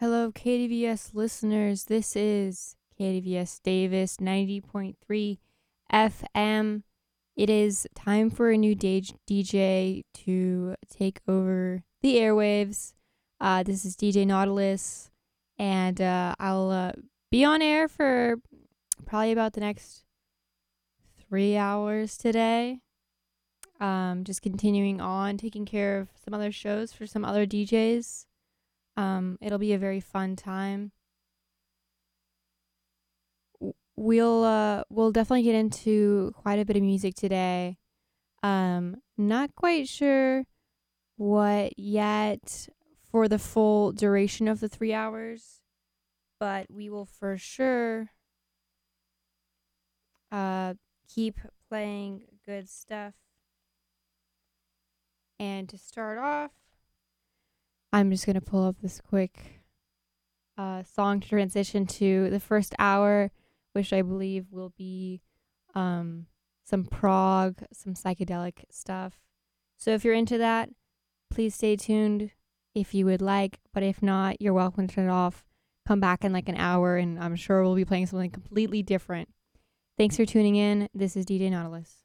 Hello, KDVS listeners. This is KDVS Davis 90.3 FM. It is time for a new DJ to take over the airwaves. This is DJ Nautilus, and I'll be on air for probably about the next 3 hours today. Just continuing on, taking care of some other shows for some other DJs. It'll be a very fun time. We'll definitely get into quite a bit of music today. Not quite sure what yet for the full duration of the 3 hours, but we will for sure keep playing good stuff. And to start off, I'm just going to pull up this quick song to transition to the first hour, which I believe will be some prog, some psychedelic stuff. So if you're into that, please stay tuned if you would like. But if not, you're welcome to turn it off. Come back in like an hour, and I'm sure we'll be playing something completely different. Thanks for tuning in. This is DJ Nautilus.